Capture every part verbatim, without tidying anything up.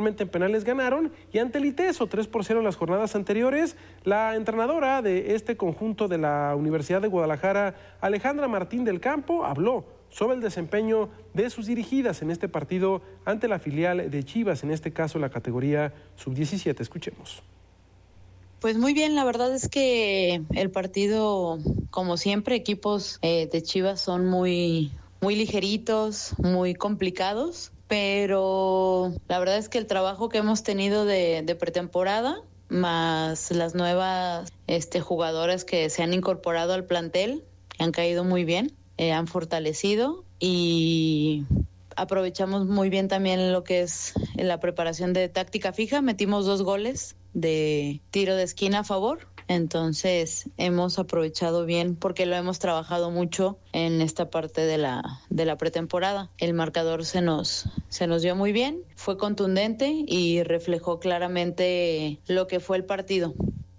posteriormente en penales ganaron, y ante el ITESO tres por cero en las jornadas anteriores. La entrenadora de este conjunto de la Universidad de Guadalajara, Alejandra Martín del Campo, habló sobre el desempeño de sus dirigidas en este partido ante la filial de Chivas, en este caso la categoría sub diecisiete. Escuchemos. Pues muy bien, la verdad es que el partido, como siempre, equipos eh, de Chivas son muy, muy ligeritos, muy complicados, pero la verdad es que el trabajo que hemos tenido de, de pretemporada, más las nuevas este, jugadoras que se han incorporado al plantel, han caído muy bien, eh, han fortalecido y aprovechamos muy bien también lo que es la preparación de táctica fija. Metimos dos goles de tiro de esquina a favor, entonces hemos aprovechado bien porque lo hemos trabajado mucho en esta parte de la de la pretemporada. El marcador se nos se nos dio muy bien, fue contundente y reflejó claramente lo que fue el partido.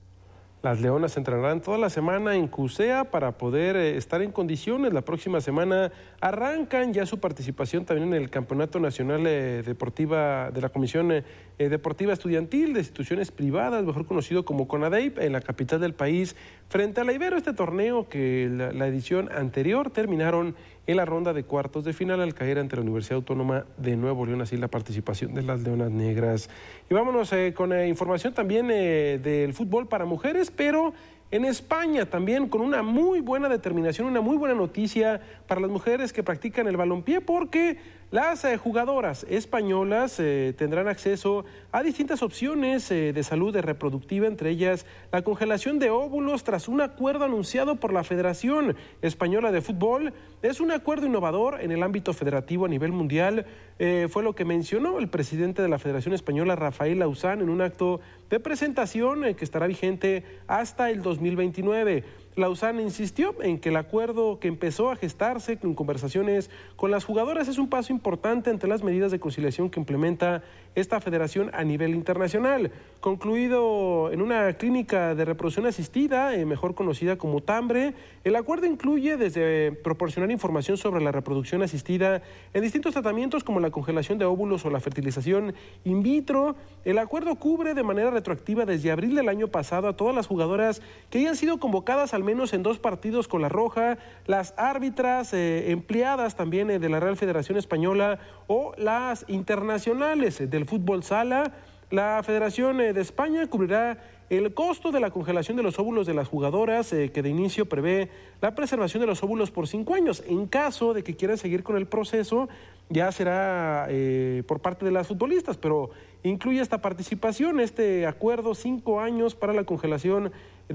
Las Leonas entrenarán toda la semana en CUSEA para poder eh, estar en condiciones. La próxima semana arrancan ya su participación también en el Campeonato Nacional eh, Deportiva de la Comisión eh, Deportiva Estudiantil de Instituciones Privadas, mejor conocido como CONADEIP, en la capital del país, frente a la Ibero. Este torneo que la, la edición anterior terminaron en la ronda de cuartos de final al caer ante la Universidad Autónoma de Nuevo León, así la participación de las Leonas Negras. Y vámonos eh, con eh, información también eh, del fútbol para mujeres, pero en España también con una muy buena determinación, una muy buena noticia para las mujeres que practican el balompié, porque las eh, jugadoras españolas eh, tendrán acceso a distintas opciones eh, de salud reproductiva, entre ellas la congelación de óvulos tras un acuerdo anunciado por la Federación Española de Fútbol. Es un acuerdo innovador en el ámbito federativo a nivel mundial, eh, fue lo que mencionó el presidente de la Federación Española, Rafael Lauzán, en un acto de presentación eh, que estará vigente hasta el dos mil veintinueve. Lauzán insistió en que el acuerdo que empezó a gestarse con conversaciones con las jugadoras es un paso importante ante las medidas de conciliación que implementa esta federación a nivel internacional. Concluido en una clínica de reproducción asistida, eh, mejor conocida como TAMBRE, el acuerdo incluye desde proporcionar información sobre la reproducción asistida en distintos tratamientos como la congelación de óvulos o la fertilización in vitro. El acuerdo cubre de manera retroactiva desde abril del año pasado a todas las jugadoras que hayan sido convocadas al menos en dos partidos con la Roja, las árbitras eh, empleadas también eh, de la Real Federación Española o las internacionales eh, del fútbol sala. La Federación eh, de España cubrirá el costo de la congelación de los óvulos de las jugadoras, eh, que de inicio prevé la preservación de los óvulos por cinco años. En caso de que quieran seguir con el proceso, ya será eh, por parte de las futbolistas, pero incluye esta participación, este acuerdo, cinco años para la congelación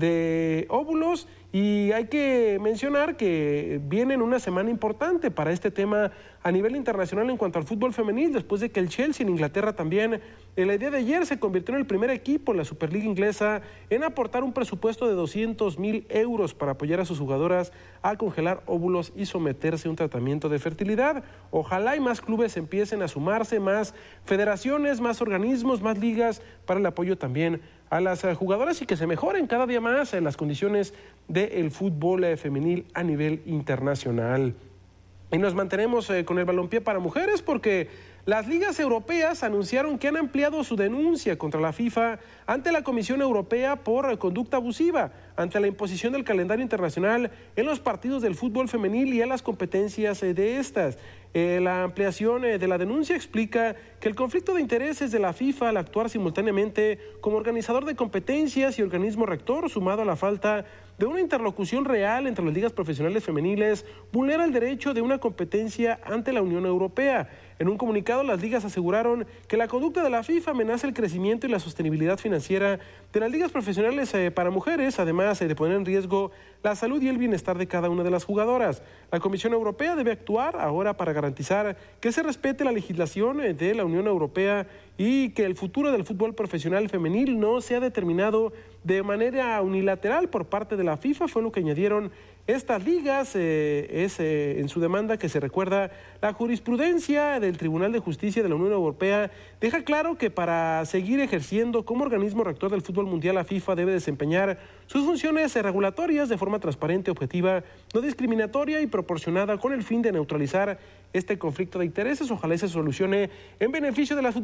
de óvulos. Y hay que mencionar que viene en una semana importante para este tema a nivel internacional en cuanto al fútbol femenil, después de que el Chelsea en Inglaterra también el día de ayer se convirtió en el primer equipo en la Superliga inglesa en aportar un presupuesto de doscientos mil euros para apoyar a sus jugadoras a congelar óvulos y someterse a un tratamiento de fertilidad. Ojalá y más clubes empiecen a sumarse, más federaciones, más organismos, más ligas para el apoyo también a las jugadoras y que se mejoren cada día más en las condiciones del fútbol femenil a nivel internacional. Y nos mantenemos eh, con el balompié para mujeres porque las ligas europeas anunciaron que han ampliado su denuncia contra la FIFA ante la Comisión Europea por conducta abusiva, ante la imposición del calendario internacional en los partidos del fútbol femenil y a las competencias eh, de estas. Eh, la ampliación eh, de la denuncia explica que el conflicto de intereses de la FIFA al actuar simultáneamente como organizador de competencias y organismo rector, sumado a la falta de una interlocución real entre las ligas profesionales femeniles, vulnera el derecho de una competencia ante la Unión Europea. En un comunicado, las ligas aseguraron que la conducta de la FIFA amenaza el crecimiento y la sostenibilidad financiera de las ligas profesionales eh, para mujeres, además eh, de poner en riesgo la salud y el bienestar de cada una de las jugadoras. La Comisión Europea debe actuar ahora para garantizar que se respete la legislación eh, de la Unión Europea y que el futuro del fútbol profesional femenil no sea determinado de manera unilateral por parte de la FIFA, fue lo que añadieron estas ligas. Eh, es eh, en su demanda que se recuerda la jurisprudencia del Tribunal de Justicia de la Unión Europea deja claro que para seguir ejerciendo como organismo rector del fútbol mundial, la FIFA debe desempeñar sus funciones regulatorias de forma transparente, objetiva, no discriminatoria y proporcionada con el fin de neutralizar este conflicto de intereses. Ojalá se solucione en beneficio de las futbolistas y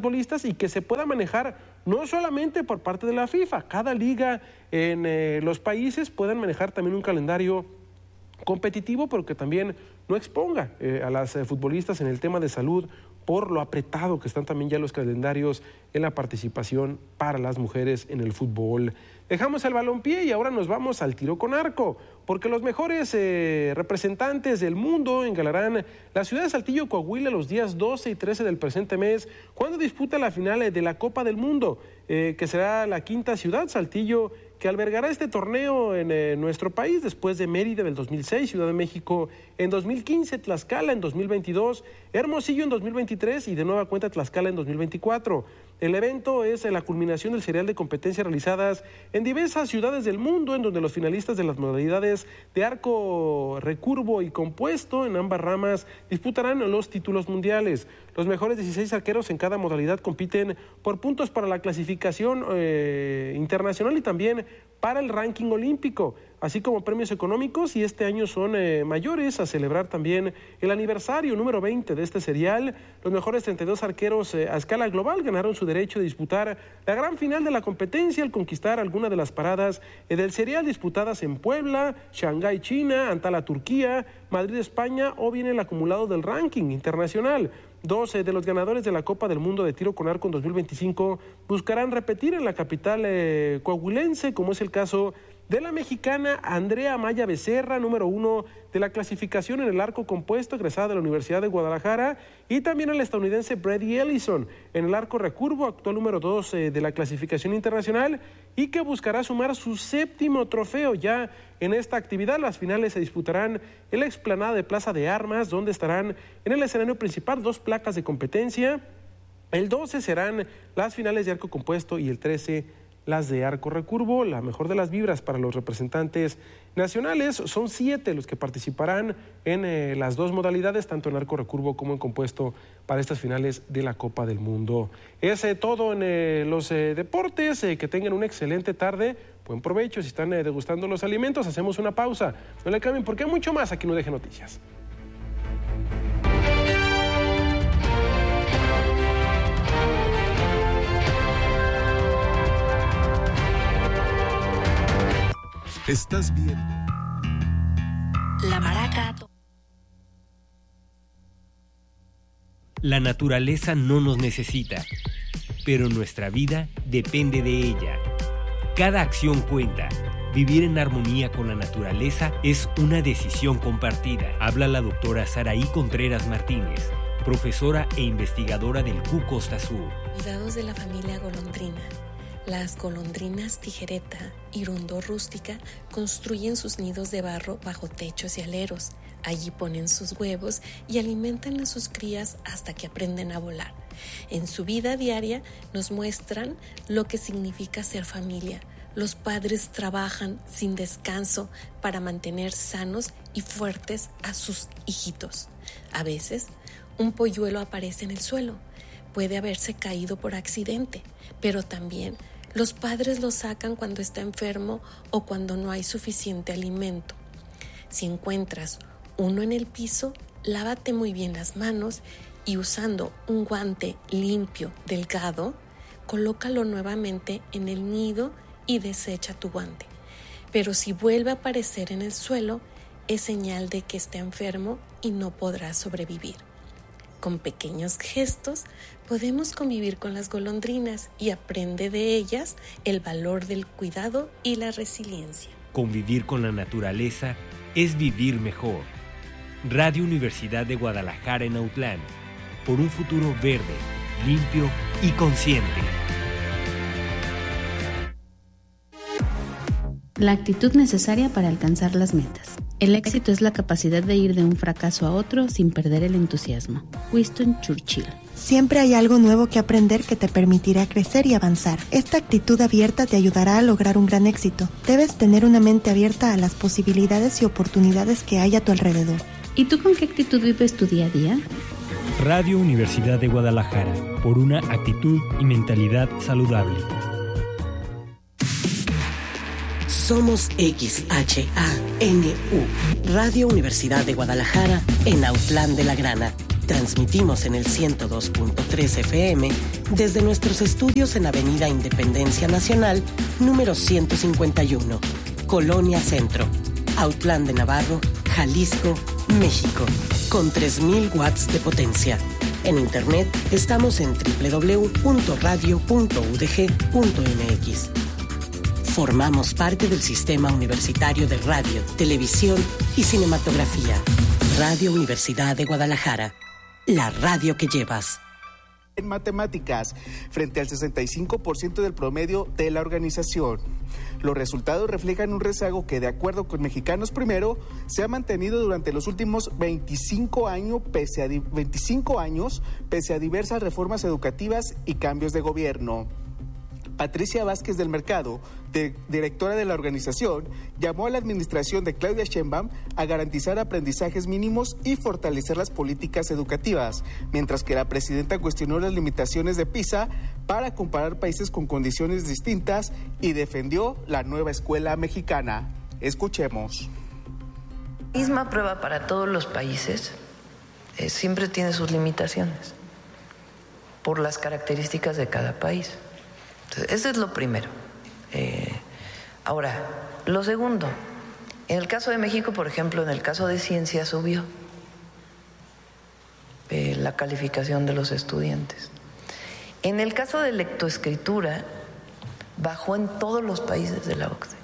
y que se pueda manejar no solamente por parte de la FIFA, cada liga en eh, los países puedan manejar también un calendario competitivo, pero que también no exponga eh, a las eh, futbolistas en el tema de salud por lo apretado que están también ya los calendarios en la participación para las mujeres en el fútbol. Dejamos el balompié y ahora nos vamos al tiro con arco, porque los mejores eh, representantes del mundo engalarán la ciudad de Saltillo, Coahuila, los días doce y trece del presente mes, cuando disputa la final de la Copa del Mundo, eh, que será la quinta ciudad, Saltillo, que albergará este torneo en eh, nuestro país, después de Mérida del dos mil seis, Ciudad de México en dos mil quince, Tlaxcala en dos mil veintidós, Hermosillo en dos mil veintitrés y de nueva cuenta Tlaxcala en dos mil veinticuatro. El evento es la culminación del serial de competencias realizadas en diversas ciudades del mundo, en donde los finalistas de las modalidades de arco recurvo y compuesto en ambas ramas disputarán los títulos mundiales. Los mejores dieciséis arqueros en cada modalidad compiten por puntos para la clasificación eh, internacional y también para el ranking olímpico, así como premios económicos, y este año son eh, mayores, a celebrar también el aniversario número veinte de este serial. Los mejores treinta y dos arqueros eh, a escala global ganaron su derecho de disputar la gran final de la competencia al conquistar alguna de las paradas eh, del serial disputadas en Puebla, Shanghái, China, Antala, Turquía, Madrid, España, o bien el acumulado del ranking internacional. doce de los ganadores de la Copa del Mundo de Tiro con Arco en dos mil veinticinco buscarán repetir en la capital eh, coahuilense, como es el caso de la mexicana Andrea Maya Becerra, número uno de la clasificación en el arco compuesto, egresada de la Universidad de Guadalajara, y también el estadounidense Brady Ellison en el arco recurvo, actual número dos eh, de la clasificación internacional, y que buscará sumar su séptimo trofeo ya en esta actividad. Las finales se disputarán en la explanada de Plaza de Armas, donde estarán en el escenario principal dos placas de competencia. El doce serán las finales de arco compuesto y el trece las de arco recurvo. La mejor de las vibras para los representantes nacionales. Son siete los que participarán en eh, las dos modalidades, tanto en arco recurvo como en compuesto, para estas finales de la Copa del Mundo. Es eh, todo en eh, los eh, deportes. Eh, que tengan una excelente tarde. Buen provecho. Si están eh, degustando los alimentos, hacemos una pausa. No le cambien porque hay mucho más aquí en U D G Noticias. Estás viendo La Maraca. La naturaleza no nos necesita, pero nuestra vida depende de ella. Cada acción cuenta. Vivir en armonía con la naturaleza es una decisión compartida. Habla la doctora Saraí Contreras Martínez, profesora e investigadora del C U Costa Sur. Cuidados de la familia golondrina. Las golondrinas tijereta y rondó rústica construyen sus nidos de barro bajo techos y aleros. Allí ponen sus huevos y alimentan a sus crías hasta que aprenden a volar. En su vida diaria nos muestran lo que significa ser familia. Los padres trabajan sin descanso para mantener sanos y fuertes a sus hijitos. A veces, un polluelo aparece en el suelo. Puede haberse caído por accidente, pero también los padres lo sacan cuando está enfermo o cuando no hay suficiente alimento. Si encuentras uno en el piso, lávate muy bien las manos y usando un guante limpio, delgado, colócalo nuevamente en el nido y desecha tu guante. Pero si vuelve a aparecer en el suelo, es señal de que está enfermo y no podrá sobrevivir. Con pequeños gestos podemos convivir con las golondrinas y aprende de ellas el valor del cuidado y la resiliencia. Convivir con la naturaleza es vivir mejor. Radio Universidad de Guadalajara en Autlán, por un futuro verde, limpio y consciente. La actitud necesaria para alcanzar las metas. El éxito es la capacidad de ir de un fracaso a otro sin perder el entusiasmo. Winston Churchill. Siempre hay algo nuevo que aprender que te permitirá crecer y avanzar. Esta actitud abierta te ayudará a lograr un gran éxito. Debes tener una mente abierta a las posibilidades y oportunidades que hay a tu alrededor. ¿Y tú con qué actitud vives tu día a día? Radio Universidad de Guadalajara, por una actitud y mentalidad saludable. Somos X H A N U, Radio Universidad de Guadalajara en Autlán de la Grana. Transmitimos en el ciento dos punto tres F M desde nuestros estudios en Avenida Independencia Nacional, número ciento cincuenta y uno, Colonia Centro, Autlán de Navarro, Jalisco, México, con tres mil watts de potencia. En internet estamos en doble u doble u doble u punto radio punto u d g punto m x. Formamos parte del Sistema Universitario de Radio, Televisión y Cinematografía. Radio Universidad de Guadalajara. La radio que llevas. En matemáticas, frente al sesenta y cinco por ciento del promedio de la organización. Los resultados reflejan un rezago que, de acuerdo con Mexicanos Primero, se ha mantenido durante los últimos veinticinco años, pese a, veinticinco años, pese a diversas reformas educativas y cambios de gobierno. Patricia Vázquez del Mercado, de, directora de la organización, llamó a la administración de Claudia Sheinbaum a garantizar aprendizajes mínimos y fortalecer las políticas educativas, mientras que la presidenta cuestionó las limitaciones de PISA para comparar países con condiciones distintas y defendió la nueva escuela mexicana. Escuchemos. La misma prueba para todos los países eh, siempre tiene sus limitaciones por las características de cada país. Entonces, eso es lo primero. Eh, ahora, lo segundo, en el caso de México, por ejemplo, en el caso de ciencia subió eh, la calificación de los estudiantes. En el caso de lectoescritura, bajó en todos los países de la O C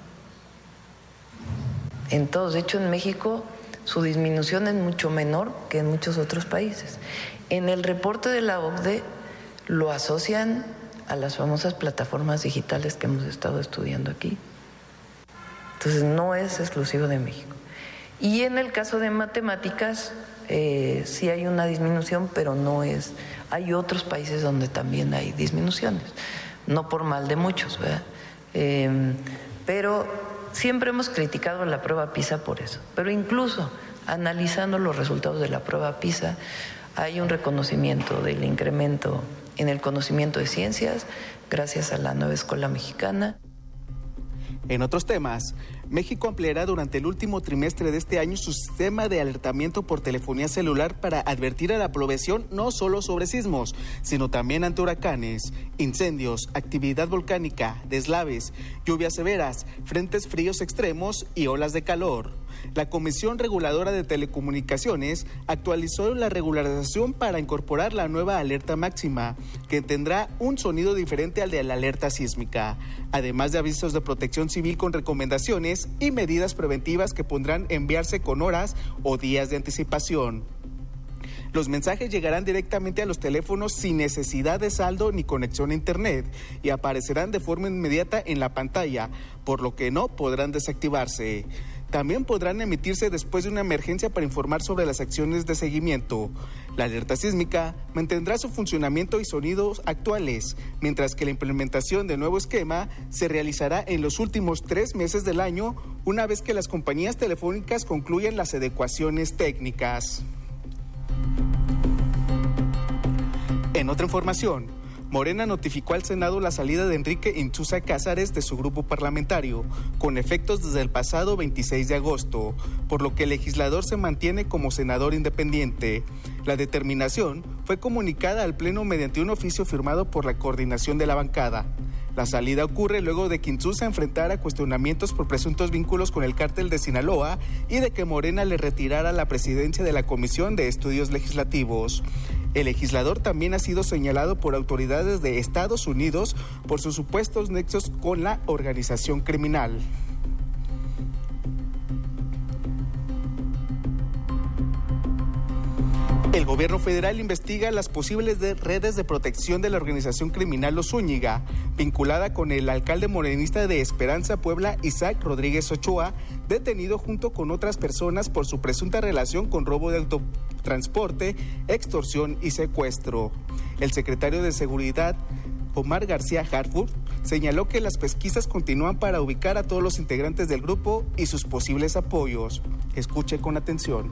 D E. En todos. De hecho, en México su disminución es mucho menor que en muchos otros países. En el reporte de la O C D E lo asocian a las famosas plataformas digitales que hemos estado estudiando aquí. Entonces, no es exclusivo de México. Y en el caso de matemáticas, eh, sí hay una disminución, pero no es... Hay otros países donde también hay disminuciones, no por mal de muchos, ¿verdad? Eh, pero siempre hemos criticado la prueba PISA por eso. Pero incluso analizando los resultados de la prueba PISA, hay un reconocimiento del incremento en el conocimiento de ciencias gracias a la nueva escuela mexicana. En otros temas, México ampliará durante el último trimestre de este año su sistema de alertamiento por telefonía celular para advertir a la población no solo sobre sismos, sino también ante huracanes, incendios, actividad volcánica, deslaves, lluvias severas, frentes fríos extremos y olas de calor. La Comisión Reguladora de Telecomunicaciones actualizó la regularización para incorporar la nueva alerta máxima, que tendrá un sonido diferente al de la alerta sísmica, además de avisos de protección civil con recomendaciones y medidas preventivas que podrán enviarse con horas o días de anticipación. Los mensajes llegarán directamente a los teléfonos sin necesidad de saldo ni conexión a internet y aparecerán de forma inmediata en la pantalla, por lo que no podrán desactivarse. También podrán emitirse después de una emergencia para informar sobre las acciones de seguimiento. La alerta sísmica mantendrá su funcionamiento y sonidos actuales, mientras que la implementación del nuevo esquema se realizará en los últimos tres meses del año, una vez que las compañías telefónicas concluyan las adecuaciones técnicas. En otra información, Morena notificó al Senado la salida de Enrique Insuza Cázares de su grupo parlamentario, con efectos desde el pasado veintiséis de agosto, por lo que el legislador se mantiene como senador independiente. La determinación fue comunicada al Pleno mediante un oficio firmado por la coordinación de la bancada. La salida ocurre luego de que Insuza enfrentara cuestionamientos por presuntos vínculos con el cártel de Sinaloa y de que Morena le retirara la presidencia de la Comisión de Estudios Legislativos. El legislador también ha sido señalado por autoridades de Estados Unidos por sus supuestos nexos con la organización criminal. El gobierno federal investiga las posibles de redes de protección de la organización criminal Los Zúñiga, vinculada con el alcalde morenista de Esperanza, Puebla, Isaac Rodríguez Ochoa, detenido junto con otras personas por su presunta relación con robo de autotransporte, extorsión y secuestro. El secretario de Seguridad, Omar García Harford, señaló que las pesquisas continúan para ubicar a todos los integrantes del grupo y sus posibles apoyos. Escuche con atención.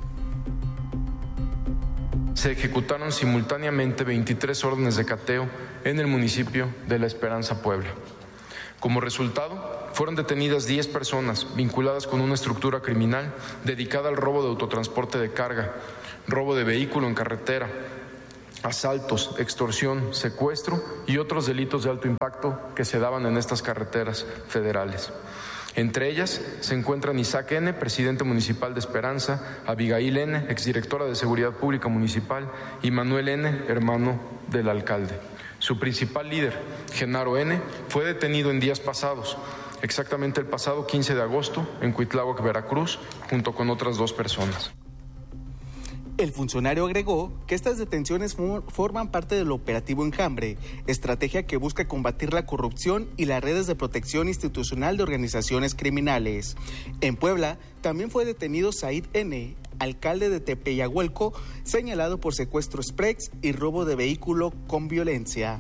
Se ejecutaron simultáneamente veintitrés órdenes de cateo en el municipio de La Esperanza, Puebla. Como resultado, fueron detenidas diez personas vinculadas con una estructura criminal dedicada al robo de autotransporte de carga, robo de vehículo en carretera, asaltos, extorsión, secuestro y otros delitos de alto impacto que se daban en estas carreteras federales. Entre ellas se encuentran Isaac N., presidente municipal de Esperanza, Abigail N., exdirectora de Seguridad Pública Municipal, y Manuel N., hermano del alcalde. Su principal líder, Genaro N., fue detenido en días pasados, exactamente el pasado quince de agosto, en Cuitláhuac, Veracruz, junto con otras dos personas. El funcionario agregó que estas detenciones forman parte del operativo Enjambre, estrategia que busca combatir la corrupción y las redes de protección institucional de organizaciones criminales. En Puebla también fue detenido Said N., alcalde de Tepeyahualco, señalado por secuestro express y robo de vehículo con violencia.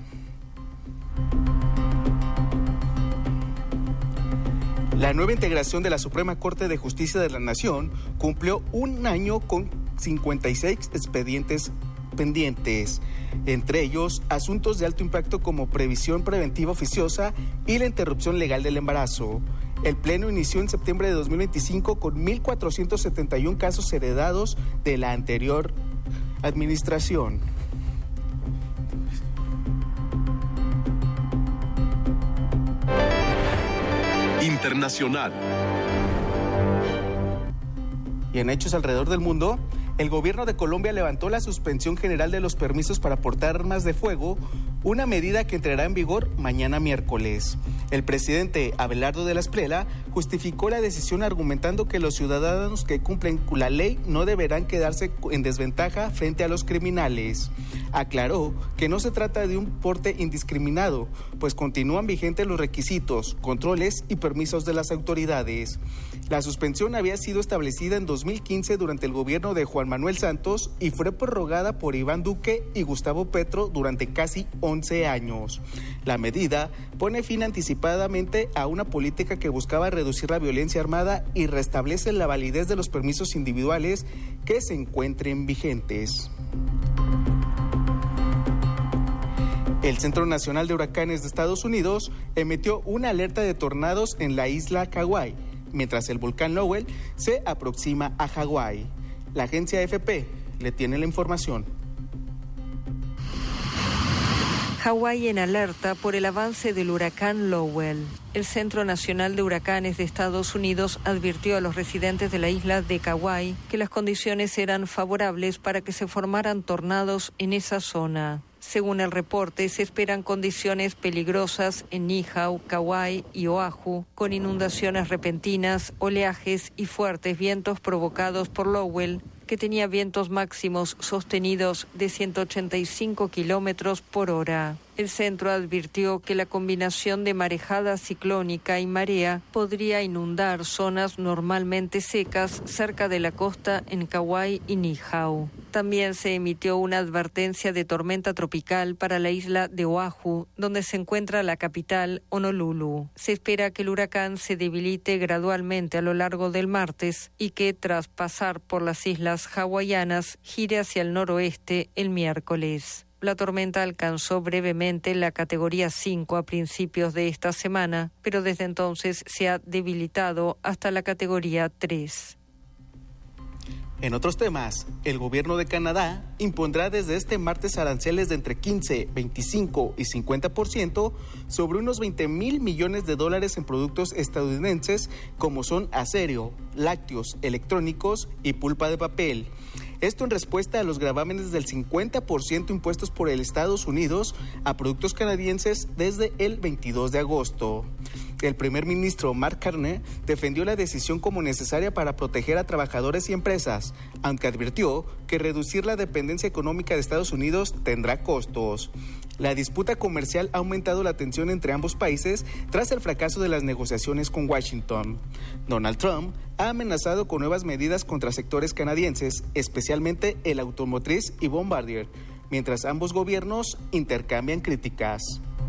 La nueva integración de la Suprema Corte de Justicia de la Nación cumplió un año con cincuenta y seis expedientes pendientes, entre ellos asuntos de alto impacto como previsión preventiva oficiosa y la interrupción legal del embarazo. El Pleno inició en septiembre de dos mil veinticinco con mil cuatrocientos setenta y uno casos heredados de la anterior administración. Internacional. Y en hechos alrededor del mundo, el gobierno de Colombia levantó la suspensión general de los permisos para portar armas de fuego, una medida que entrará en vigor mañana miércoles. El presidente Abelardo de la Espriella justificó la decisión argumentando que los ciudadanos que cumplen con la ley no deberán quedarse en desventaja frente a los criminales. Aclaró que no se trata de un porte indiscriminado, pues continúan vigentes los requisitos, controles y permisos de las autoridades. La suspensión había sido establecida en dos mil quince durante el gobierno de Juan Manuel Santos y fue prorrogada por Iván Duque y Gustavo Petro durante casi once años. La medida pone fin anticipadamente a una política que buscaba reducir la violencia armada y restablece la validez de los permisos individuales que se encuentren vigentes. El Centro Nacional de Huracanes de Estados Unidos emitió una alerta de tornados en la isla Kauai, mientras el volcán Lowell se aproxima a Hawái. La agencia A F P le tiene la información. Hawái en alerta por el avance del huracán Lowell. El Centro Nacional de Huracanes de Estados Unidos advirtió a los residentes de la isla de Kauai que las condiciones eran favorables para que se formaran tornados en esa zona. Según el reporte, se esperan condiciones peligrosas en Niihau, Kauai y Oahu, con inundaciones repentinas, oleajes y fuertes vientos provocados por Lowell, que tenía vientos máximos sostenidos de ciento ochenta y cinco kilómetros por hora. El centro advirtió que la combinación de marejada ciclónica y marea podría inundar zonas normalmente secas cerca de la costa en Kauai y Niihau. También se emitió una advertencia de tormenta tropical para la isla de Oahu, donde se encuentra la capital, Honolulu. Se espera que el huracán se debilite gradualmente a lo largo del martes y que, tras pasar por las islas hawaianas, gire hacia el noroeste el miércoles. La tormenta alcanzó brevemente la categoría cinco a principios de esta semana, pero desde entonces se ha debilitado hasta la categoría tres. En otros temas, el gobierno de Canadá impondrá desde este martes aranceles de entre quince, veinticinco y cincuenta por ciento sobre unos veinte mil millones de dólares en productos estadounidenses como son acero, lácteos, electrónicos y pulpa de papel. Esto en respuesta a los gravámenes del cincuenta por ciento impuestos por el Estados Unidos a productos canadienses desde el veintidós de agosto. El primer ministro Mark Carney defendió la decisión como necesaria para proteger a trabajadores y empresas, aunque advirtió que reducir la dependencia económica de Estados Unidos tendrá costos. La disputa comercial ha aumentado la tensión entre ambos países tras el fracaso de las negociaciones con Washington. Donald Trump ha amenazado con nuevas medidas contra sectores canadienses, especialmente el automotriz y Bombardier, mientras ambos gobiernos intercambian críticas.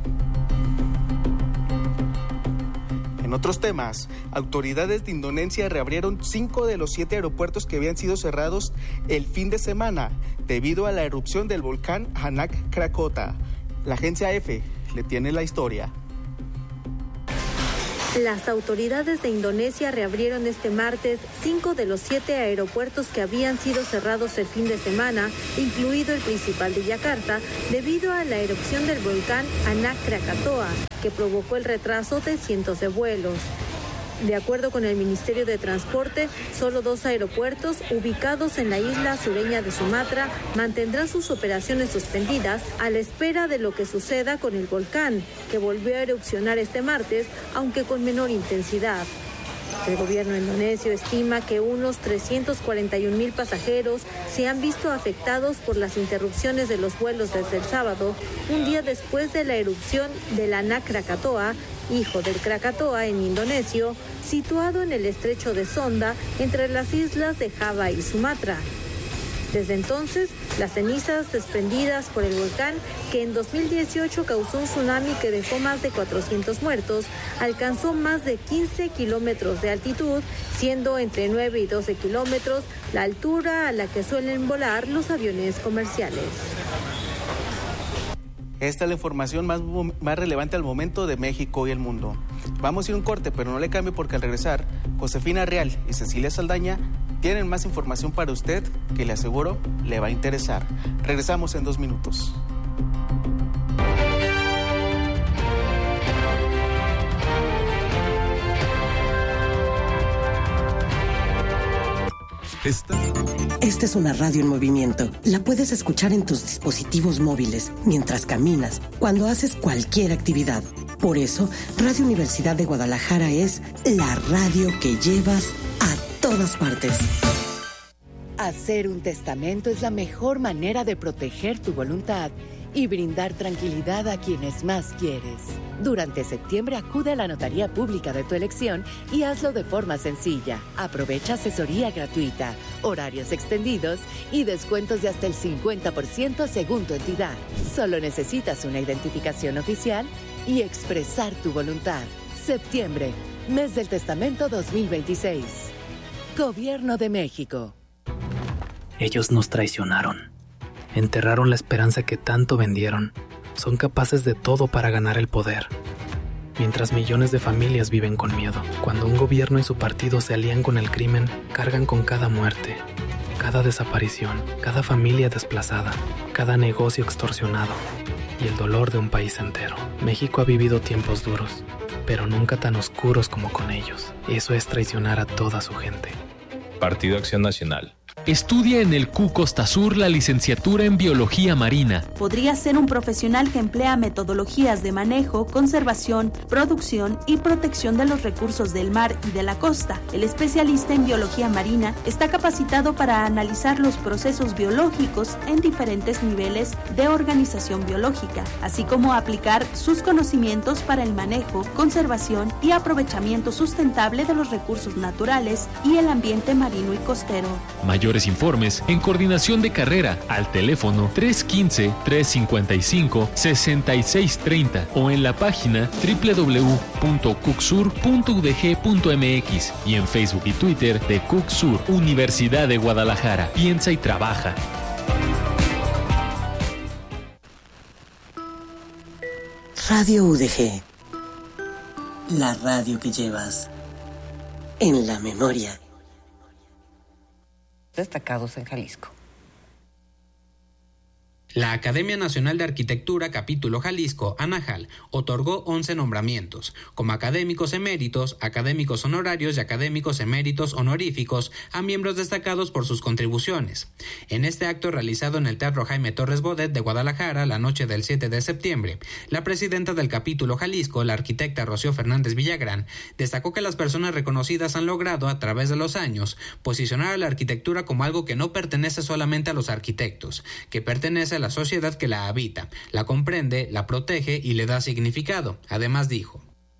En otros temas, autoridades de Indonesia reabrieron cinco de los siete aeropuertos que habían sido cerrados el fin de semana debido a la erupción del volcán Anak Krakatau. La agencia F le tiene la historia. Las autoridades de Indonesia reabrieron este martes cinco de los siete aeropuertos que habían sido cerrados el fin de semana, incluido el principal de Yakarta, debido a la erupción del volcán Anak Krakatoa, que provocó el retraso de cientos de vuelos. De acuerdo con el Ministerio de Transporte, solo dos aeropuertos ubicados en la isla sureña de Sumatra mantendrán sus operaciones suspendidas a la espera de lo que suceda con el volcán, que volvió a erupcionar este martes, aunque con menor intensidad. El gobierno indonesio estima que unos trescientos cuarenta y un mil pasajeros se han visto afectados por las interrupciones de los vuelos desde el sábado, un día después de la erupción del Anak Krakatoa, hijo del Krakatoa en indonesio, situado en el estrecho de Sonda entre las islas de Java y Sumatra. Desde entonces, las cenizas desprendidas por el volcán, que en dos mil dieciocho causó un tsunami que dejó más de cuatrocientos muertos, alcanzó más de quince kilómetros de altitud, siendo entre nueve y doce kilómetros la altura a la que suelen volar los aviones comerciales. Esta es la información más, más relevante al momento de México y el mundo. Vamos a ir a un corte, pero no le cambie porque al regresar, Josefina Real y Cecilia Saldaña tienen más información para usted que le aseguro le va a interesar. Regresamos en dos minutos. Esta es una radio en movimiento. La puedes escuchar en tus dispositivos móviles, mientras caminas, cuando haces cualquier actividad. Por eso, Radio Universidad de Guadalajara es la radio que llevas a todas partes. Hacer un testamento es la mejor manera de proteger tu voluntad y brindar tranquilidad a quienes más quieres. Durante septiembre acude a la notaría pública de tu elección y hazlo de forma sencilla. Aprovecha asesoría gratuita, horarios extendidos y descuentos de hasta el cincuenta por ciento según tu entidad. Solo necesitas una identificación oficial y expresar tu voluntad. Septiembre, mes del testamento dos mil veintiséis. Gobierno de México. Ellos nos traicionaron. Enterraron la esperanza que tanto vendieron. Son capaces de todo para ganar el poder. Mientras millones de familias viven con miedo. Cuando un gobierno y su partido se alían con el crimen, cargan con cada muerte, cada desaparición, cada familia desplazada, cada negocio extorsionado y el dolor de un país entero. México ha vivido tiempos duros, pero nunca tan oscuros como con ellos. Eso es traicionar a toda su gente. Partido Acción Nacional. Estudia en el C U Costa Sur la licenciatura en Biología Marina. Podría ser un profesional que emplea metodologías de manejo, conservación, producción y protección de los recursos del mar y de la costa. El especialista en Biología Marina está capacitado para analizar los procesos biológicos en diferentes niveles de organización biológica, así como aplicar sus conocimientos para el manejo, conservación y aprovechamiento sustentable de los recursos naturales y el ambiente marino y costero. Mayores informes en coordinación de carrera al teléfono tres uno cinco, tres cinco cinco, seis seis tres cero o en la página doble u doble u doble u punto cucsur punto u d g punto m x y en Facebook y Twitter de Cucsur, Universidad de Guadalajara. Piensa y trabaja. Radio U D G. La radio que llevas en la memoria. Destacados en Jalisco. La Academia Nacional de Arquitectura Capítulo Jalisco, ANAJAL, otorgó once nombramientos, como académicos eméritos, académicos honorarios y académicos eméritos honoríficos a miembros destacados por sus contribuciones. En este acto realizado en el Teatro Jaime Torres Bodet de Guadalajara la noche del siete de septiembre, la presidenta del Capítulo Jalisco, la arquitecta Rocío Fernández Villagrán, destacó que las personas reconocidas han logrado, a través de los años, posicionar a la arquitectura como algo que no pertenece solamente a los arquitectos, que pertenece a la sociedad que la habita, la comprende, la protege y le da significado. Además dijo: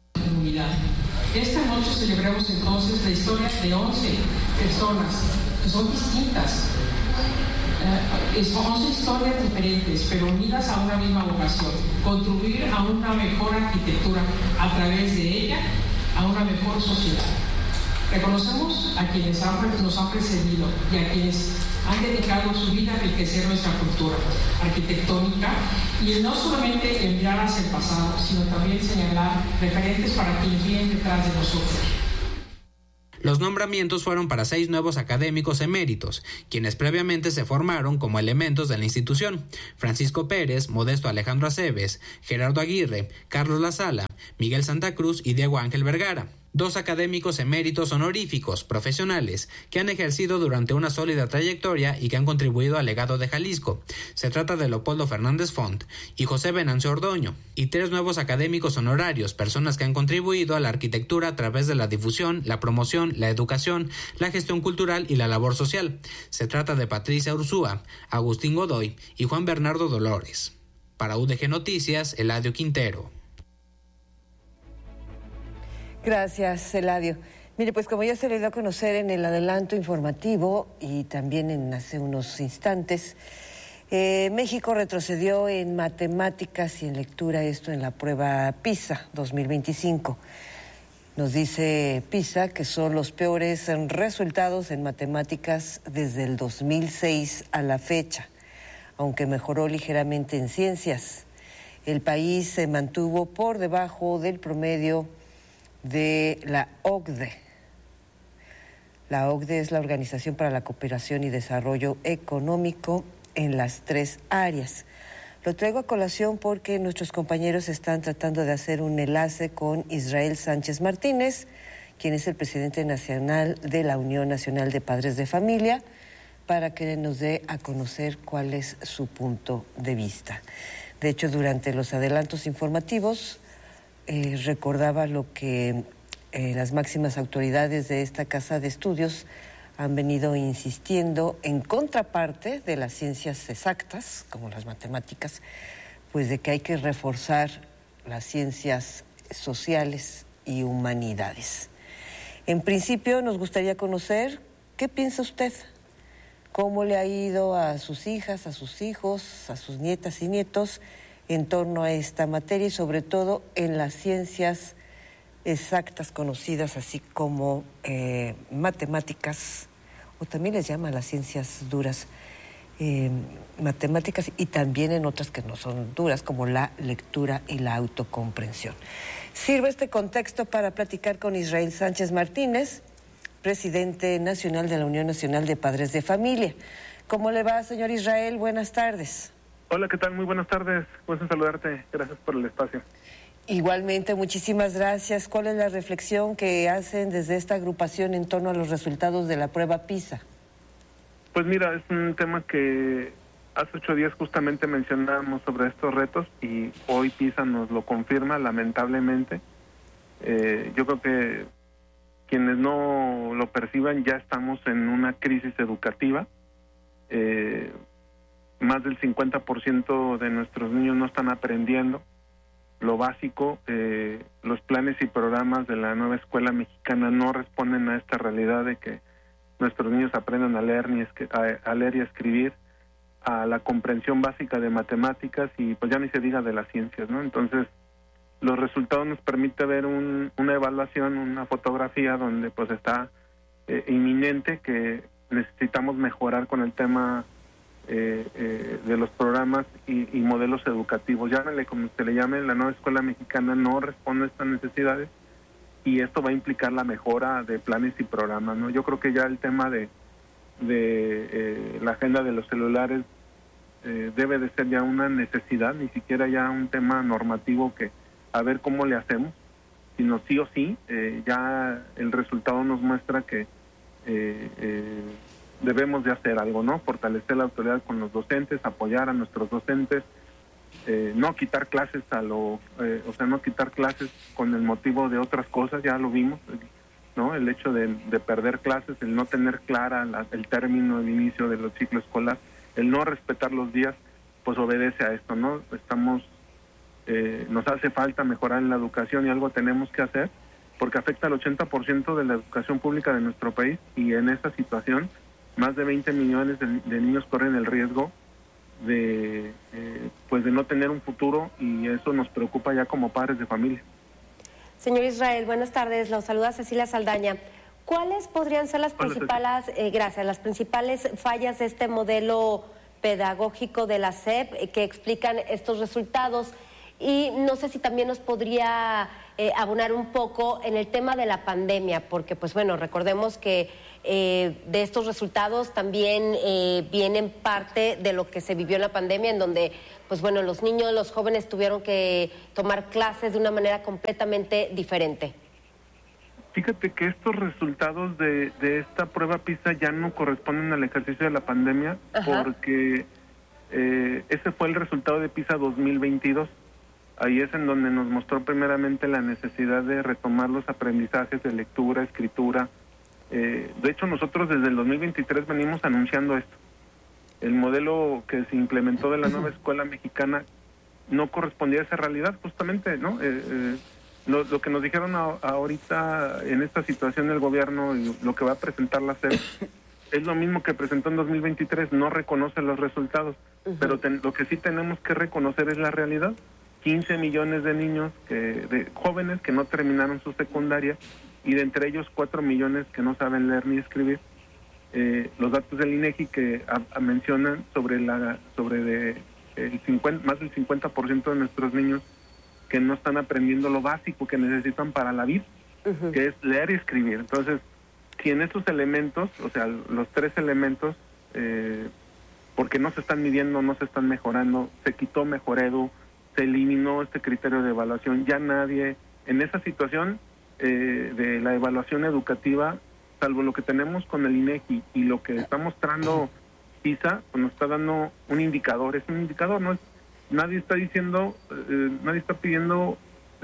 esta noche celebramos entonces la historia de once personas que son distintas, eh, son once historias diferentes pero unidas a una misma vocación: contribuir a una mejor arquitectura, a través de ella a una mejor sociedad. Reconocemos a quienes han, nos han precedido y a quienes han dedicado su vida a enriquecer nuestra cultura arquitectónica y no solamente en mirar hacia el pasado, sino también señalar referentes para quienes vienen detrás de nosotros. Los nombramientos fueron para seis nuevos académicos eméritos, quienes previamente se formaron como elementos de la institución: Francisco Pérez, Modesto Alejandro Aceves, Gerardo Aguirre, Carlos Lazala, Miguel Santa Cruz y Diego Ángel Vergara. Dos académicos eméritos honoríficos, profesionales, que han ejercido durante una sólida trayectoria y que han contribuido al legado de Jalisco. Se trata de Leopoldo Fernández Font y José Venancio Ordoño. Y tres nuevos académicos honorarios, personas que han contribuido a la arquitectura a través de la difusión, la promoción, la educación, la gestión cultural y la labor social. Se trata de Patricia Ursúa, Agustín Godoy y Juan Bernardo Dolores. Para U D G Noticias, Eladio Quintero. Gracias, Eladio. Mire, pues como ya se le dio a conocer en el adelanto informativo y también en hace unos instantes, eh, México retrocedió en matemáticas y en lectura, esto en la prueba PISA dos mil veinticinco. Nos dice PISA que son los peores resultados en matemáticas desde el dos mil seis a la fecha, aunque mejoró ligeramente en ciencias. El país se mantuvo por debajo del promedio de la O C D E. La O C D E es la Organización para la Cooperación y Desarrollo Económico en las tres áreas. Lo traigo a colación porque nuestros compañeros están tratando de hacer un enlace con Israel Sánchez Martínez, quien es el presidente nacional de la Unión Nacional de Padres de Familia, para que nos dé a conocer cuál es su punto de vista. De hecho, durante los adelantos informativos, Eh, recordaba lo que eh, las máximas autoridades de esta casa de estudios han venido insistiendo en contraparte de las ciencias exactas, como las matemáticas, pues de que hay que reforzar las ciencias sociales y humanidades. En principio, nos gustaría conocer qué piensa usted, cómo le ha ido a sus hijas, a sus hijos, a sus nietas y nietos en torno a esta materia y sobre todo en las ciencias exactas conocidas así como eh, matemáticas, o también les llaman las ciencias duras, eh, matemáticas, y también en otras que no son duras como la lectura y la autocomprensión. Sirve este contexto para platicar con Israel Sánchez Martínez, presidente nacional de la Unión Nacional de Padres de Familia. ¿Cómo le va, señor Israel? Buenas tardes. Hola, ¿qué tal? Muy buenas tardes. Gusto en saludarte. Gracias por el espacio. Igualmente, muchísimas gracias. ¿Cuál es la reflexión que hacen desde esta agrupación en torno a los resultados de la prueba PISA? Pues mira, es un tema que hace ocho días justamente mencionábamos sobre estos retos y hoy PISA nos lo confirma, lamentablemente. Eh, yo creo que quienes no lo perciban ya estamos en una crisis educativa. Eh, Más del cincuenta por ciento de nuestros niños no están aprendiendo lo básico. Eh, los planes y programas de la nueva escuela mexicana no responden a esta realidad de que nuestros niños aprendan a leer, ni a, a leer y a escribir, a la comprensión básica de matemáticas y pues ya ni se diga de las ciencias, ¿no? Entonces, los resultados nos permiten ver un, una evaluación, una fotografía donde pues está eh, inminente que necesitamos mejorar con el tema Eh, eh, de los programas y, y modelos educativos. Llámenle como se le llame, la nueva escuela mexicana no responde a estas necesidades y esto va a implicar la mejora de planes y programas, ¿no? Yo creo que ya el tema de, de eh, la agenda de los celulares eh, debe de ser ya una necesidad, ni siquiera ya un tema normativo que a ver cómo le hacemos, sino sí o sí, eh, ya el resultado nos muestra que eh, eh, debemos de hacer algo, ¿no? Fortalecer la autoridad con los docentes, apoyar a nuestros docentes, eh, no quitar clases a lo, eh, o sea, no quitar clases con el motivo de otras cosas, ya lo vimos, ¿no? El hecho de, de perder clases, el no tener clara la, el término, el inicio de los ciclos escolar, el no respetar los días, pues obedece a esto, ¿no? Estamos, eh, nos hace falta mejorar en la educación y algo tenemos que hacer, porque afecta al ochenta por ciento de la educación pública de nuestro país y en esa situación más de veinte millones de, de niños corren el riesgo de eh, pues de no tener un futuro y eso nos preocupa ya como padres de familia. Señor Israel, buenas tardes. Los saluda Cecilia Saldaña. ¿Cuáles podrían ser las principales, eh, gracias, las principales fallas de este modelo pedagógico de la S E P eh, que explican estos resultados? Y no sé si también nos podría eh, abonar un poco en el tema de la pandemia, porque pues bueno, recordemos que eh, de estos resultados también eh, vienen parte de lo que se vivió en la pandemia, en donde pues bueno, los niños, los jóvenes tuvieron que tomar clases de una manera completamente diferente. Fíjate que estos resultados de, de esta prueba PISA ya no corresponden al ejercicio de la pandemia. Ajá. Porque eh, ese fue el resultado de PISA dos mil veintidós. Ahí es en donde nos mostró primeramente la necesidad de retomar los aprendizajes de lectura, escritura. Eh, de hecho, nosotros desde el dos mil veintitrés venimos anunciando esto. El modelo que se implementó de la nueva escuela mexicana no correspondía a esa realidad, justamente, ¿no? Eh, eh, Lo, lo que nos dijeron a, ahorita en esta situación el gobierno y lo que va a presentar la S E P es lo mismo que presentó en dos mil veintitrés, no reconoce los resultados, uh-huh. pero ten, lo que sí tenemos que reconocer es la realidad. quince millones de niños, que, de jóvenes que no terminaron su secundaria y de entre ellos cuatro millones que no saben leer ni escribir. Eh, los datos del INEGI que a, a mencionan sobre la sobre de el cincuenta, más del cincuenta por ciento de nuestros niños que no están aprendiendo lo básico que necesitan para la vida, uh-huh. que es leer y escribir. Entonces, si en estos elementos, o sea, los tres elementos, eh, porque no se están midiendo, no se están mejorando, se quitó Mejoredu, se eliminó este criterio de evaluación, ya nadie, en esa situación eh, de la evaluación educativa, salvo lo que tenemos con el INEGI y lo que está mostrando PISA, pues nos está dando un indicador, es un indicador, no es nadie está diciendo, eh, nadie está pidiendo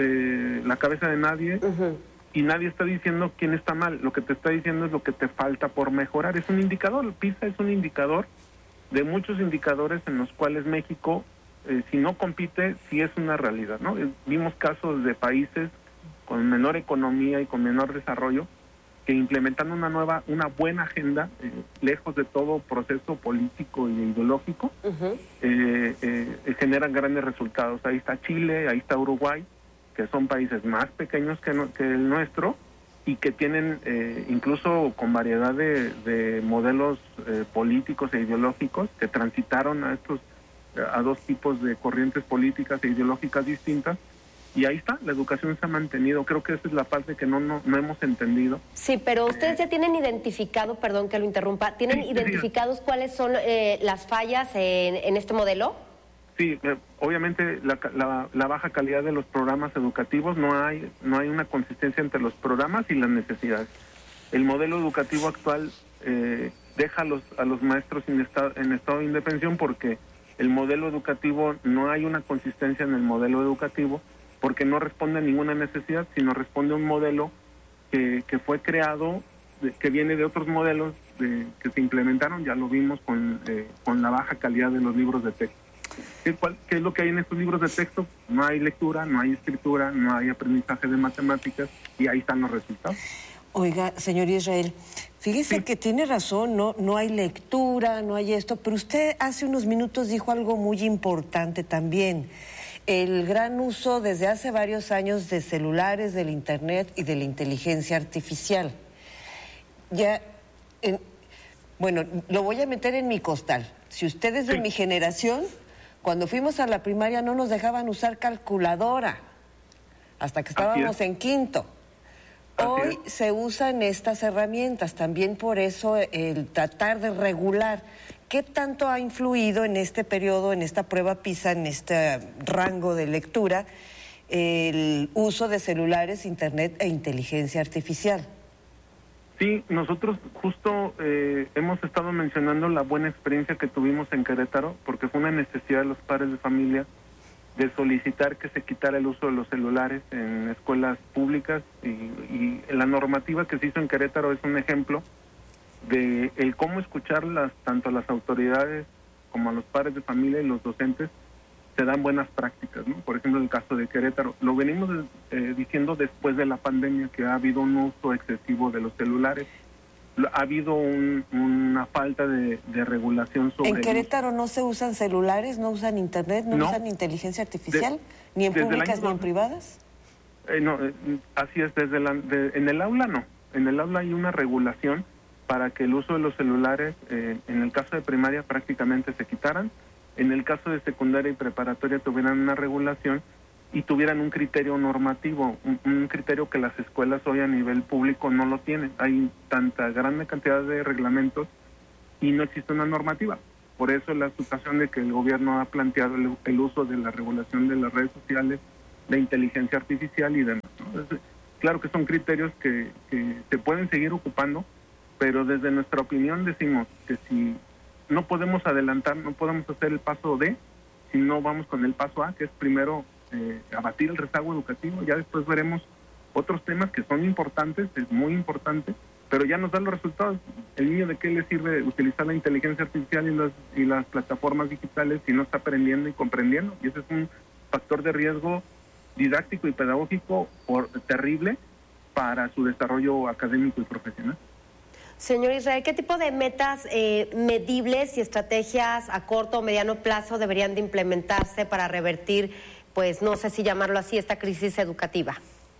eh, la cabeza de nadie, uh-huh. y nadie está diciendo quién está mal. Lo que te está diciendo es lo que te falta por mejorar. Es un indicador, el PISA es un indicador de muchos indicadores en los cuales México, eh, si no compite, sí es una realidad, ¿no? Eh, vimos casos de países con menor economía y con menor desarrollo que implementando una nueva, una buena agenda, eh, lejos de todo proceso político y ideológico, uh-huh. eh, eh, generan grandes resultados. Ahí está Chile, ahí está Uruguay, que son países más pequeños que, no, que el nuestro y que tienen, eh, incluso con variedad de, de modelos eh, políticos e ideológicos, que transitaron a estos, a dos tipos de corrientes políticas e ideológicas distintas. Y ahí está, la educación se ha mantenido. Creo que esa es la parte que no no, no hemos entendido. Sí, pero ustedes ya tienen identificado, perdón que lo interrumpa, ¿tienen sí, identificados sí. cuáles son eh, las fallas en, en este modelo? Sí, eh, obviamente la, la, la baja calidad de los programas educativos, no hay no hay una consistencia entre los programas y las necesidades. El modelo educativo actual eh, deja a los, a los maestros en estado, en estado de indefensión porque el modelo educativo, no hay una consistencia en el modelo educativo, porque no responde a ninguna necesidad, sino responde a un modelo que, que fue creado, de, que viene de otros modelos de, que se implementaron, ya lo vimos con, eh, con la baja calidad de los libros de texto. ¿Qué, cuál, ¿Qué es lo que hay en estos libros de texto? No hay lectura, no hay escritura, no hay aprendizaje de matemáticas, y ahí están los resultados. Oiga, señor Israel, fíjese sí. que tiene razón, no, no hay lectura, no hay esto, pero usted hace unos minutos dijo algo muy importante también. El gran uso desde hace varios años de celulares, del internet y de la inteligencia artificial. Ya, en, bueno, lo voy a meter en mi costal. Si ustedes de sí. mi generación, cuando fuimos a la primaria no nos dejaban usar calculadora, hasta que estábamos en quinto. Hoy se usan estas herramientas, también por eso el tratar de regular. ¿Qué tanto ha influido en este periodo, en esta prueba PISA, en este rango de lectura, el uso de celulares, internet e inteligencia artificial? Sí, nosotros justo eh, hemos estado mencionando la buena experiencia que tuvimos en Querétaro, porque fue una necesidad de los padres de familia de solicitar que se quitara el uso de los celulares en escuelas públicas, y, y la normativa que se hizo en Querétaro es un ejemplo de el cómo escucharlas, tanto a las autoridades como a los padres de familia y los docentes, se dan buenas prácticas, ¿no? Por ejemplo, en el caso de Querétaro, lo venimos eh, diciendo después de la pandemia, que ha habido un uso excesivo de los celulares, ha habido un, una falta de, de regulación sobre... ¿En Querétaro no se usan celulares, no usan internet, no, no usan inteligencia artificial, de, ni en públicas ni en privadas? Eh, no, eh, así es, desde la, de, en el aula no. En el aula hay una regulación para que el uso de los celulares, eh, en el caso de primaria prácticamente se quitaran, en el caso de secundaria y preparatoria tuvieran una regulación y tuvieran un criterio normativo, un, un criterio que las escuelas hoy a nivel público no lo tienen. Hay tanta grande cantidad de reglamentos y no existe una normativa. Por eso la situación de que el gobierno ha planteado el, el uso de la regulación de las redes sociales, la inteligencia artificial y demás, ¿no? Es, claro que son criterios que, que se pueden seguir ocupando, pero desde nuestra opinión decimos que si no podemos adelantar, no podemos hacer el paso D, si no vamos con el paso A, que es primero eh, abatir el rezago educativo, ya después veremos otros temas que son importantes, es muy importante, pero ya nos dan los resultados. El niño, ¿de qué le sirve utilizar la inteligencia artificial y las, y las plataformas digitales si no está aprendiendo y comprendiendo? Y ese es un factor de riesgo didáctico y pedagógico por, terrible para su desarrollo académico y profesional. Señor Israel, ¿qué tipo de metas eh, medibles y estrategias a corto o mediano plazo deberían de implementarse para revertir, pues no sé si llamarlo así, esta crisis educativa?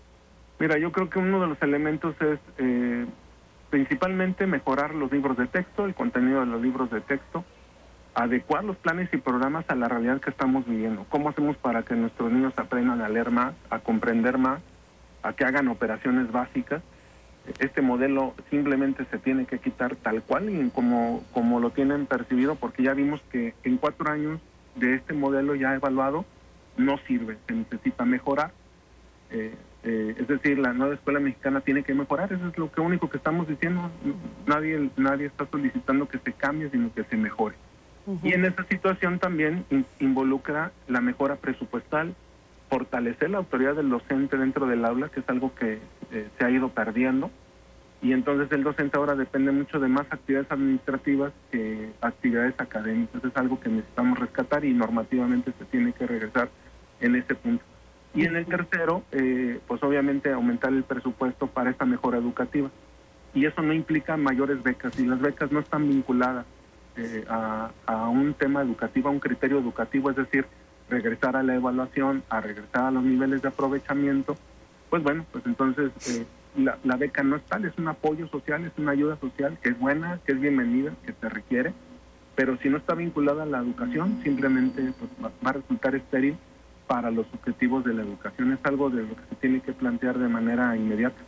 Mira, yo creo que uno de los elementos es eh, principalmente mejorar los libros de texto, el contenido de los libros de texto, adecuar los planes y programas a la realidad que estamos viviendo. ¿Cómo hacemos para que nuestros niños aprendan a leer más, a comprender más, a que hagan operaciones básicas? Este modelo simplemente se tiene que quitar tal cual y como, como lo tienen percibido, porque ya vimos que en cuatro años de este modelo ya evaluado no sirve, se necesita mejorar. Eh, eh, es decir, la nueva escuela mexicana tiene que mejorar, eso es lo que único que estamos diciendo. Nadie, nadie está solicitando que se cambie, sino que se mejore. Uh-huh. Y en esa situación también in, involucra la mejora presupuestal, fortalecer la autoridad del docente dentro del aula, que es algo que eh, se ha ido perdiendo, y entonces el docente ahora depende mucho de más actividades administrativas que actividades académicas. Es algo que necesitamos rescatar y normativamente se tiene que regresar en ese punto. Y en el tercero, eh, pues obviamente aumentar el presupuesto para esta mejora educativa, y eso no implica mayores becas, y las becas no están vinculadas eh, a, a un tema educativo, a un criterio educativo, es decir, regresar a la evaluación, a regresar a los niveles de aprovechamiento. Pues bueno, pues entonces eh, la, la beca no es tal, es un apoyo social, es una ayuda social que es buena, que es bienvenida, que se requiere, pero si no está vinculada a la educación, simplemente pues, va, va a resultar estéril para los objetivos de la educación. Es algo de lo que se tiene que plantear de manera inmediata.